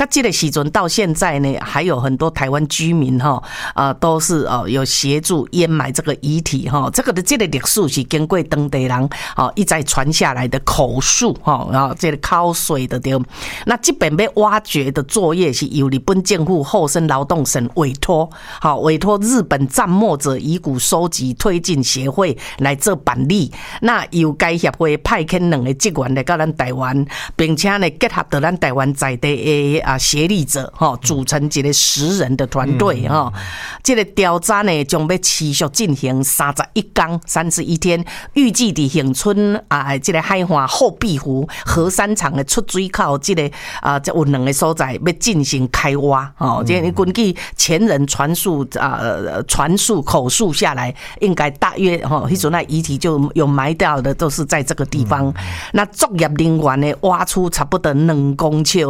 这个时阵到现在呢，还有很多台湾居民都是有协助掩埋这个遗体这个历史是经过当地人一再传下来的口述然后这个口水的对。那这边要挖掘的作业是由日本政府厚生劳动省委托日本战没者遗骨收集推进协会来做办理。那由该协会派遣2个职员来到咱台湾，并且呢结合到咱台湾在地的协力者组成一个10人的团队这个调查呢将要持续进行31天，预计伫恒春这个海岸后壁湖核三厂的出水口这个有2个所在要进行开挖这个根据前人传述口述下来，应该大约迄阵那遗体就有埋掉的都是在这个地方。那作业人员呢挖出差不多2公尺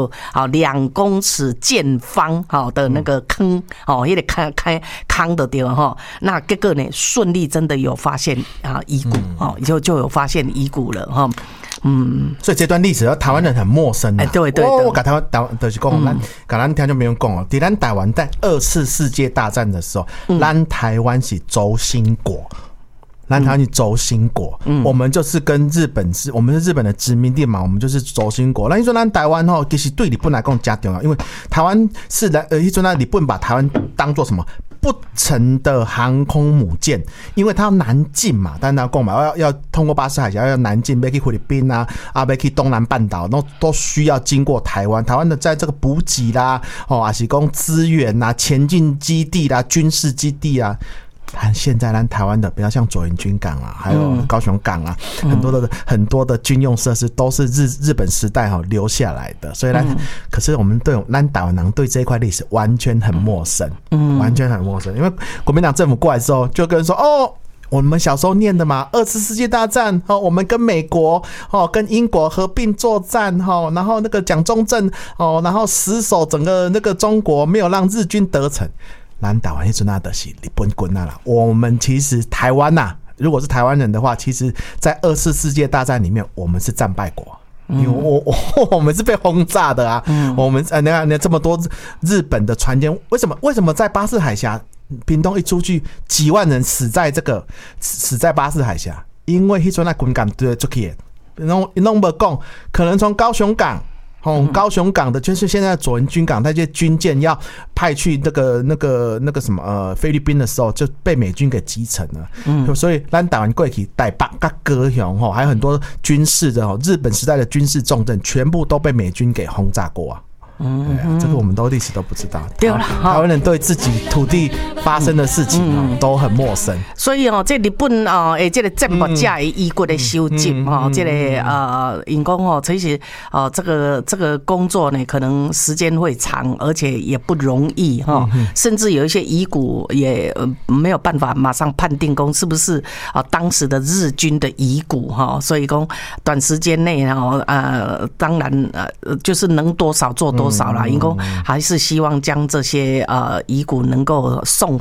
2公尺见方的那个坑那个坑的地方那结果呢顺利真的有发现遗骨就有发现遗骨了所以这段历史台湾人很陌生对对， 我跟台湾就是讲咱听就没有讲在咱台湾在2次世界大战的时候咱台湾是轴心国，咱台湾是轴心国我们就是跟日本我们是日本的殖民地嘛，我们就是轴心国。那你说咱台湾其实对日本来讲很重要，因为台湾是那时候日本把台湾当作什么不成的航空母舰，因为它要南进嘛，但它讲嘛要通过巴士海峡要南进，要去菲律宾要去东南半岛，都需要经过台湾。台湾的在这个补给啦还是讲资源啦、前进基地啦、军事基地啊。现在咱台湾的比较像左营军港还有高雄港很多的军用设施都是日本时代留下来的，所以可是我们对咱台湾人对这一块历史完全很陌生完全很陌生。因为国民党政府过来之后就跟人说我们小时候念的嘛，2次世界大战我们跟美国跟英国合并作战然后那个蒋中正然后死守整个那个中国，没有让日军得逞。咱台湾那阵的是日本军啦，我们其实台湾如果是台湾人的话，其实在2次世界大战里面我们是战败国，因为我们是被轰炸的我们你看这么多日本的船舰，为什么在巴士海峡屏东一出去几万人死在巴士海峡？因为那时候那军舰对出去的，弄不讲，可能从高雄港。高雄港的就是现在的左营军港，那些军舰要派去那个什么菲律宾的时候，就被美军给击沉了。所以咱台湾过去台北跟高雄还有很多军事的日本时代的军事重镇，全部都被美军给轰炸过这个我们历史都不知道。对了，台湾人对自己土地发生的事情都很陌生。 所以这日本这个战没者的遗骨的收集这个因讲其实这个工作呢，可能时间会长，而且也不容易甚至有一些遗骨也没有办法马上判定是不是当时的日军的遗骨所以讲短时间内当然就是能多少做多少啦，因为还是希望将这些遗骨能够送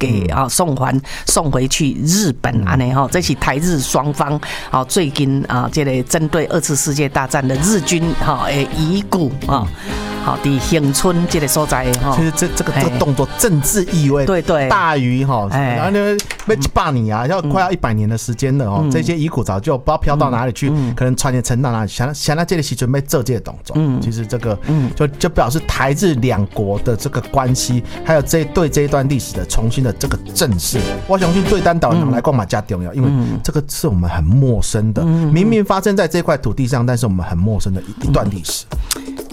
回去日本这是台日双方最近这个针对2次世界大战的日军的遗骨好的恒春这个所在其实这个动作政治意味对大于然后被100年要快要100年的时间了这些遗骨早就不知道飘到哪里去可能传也沉到哪里，想到这个时阵要做这个动作其实这个就表示台日2国的这个关系，还有对这一段历史的重新的这个正视，我相信对咱台湾人来讲嘛加重要，因为这个是我们很陌生的明明发生在这块土地上，但是我们很陌生的一段历史。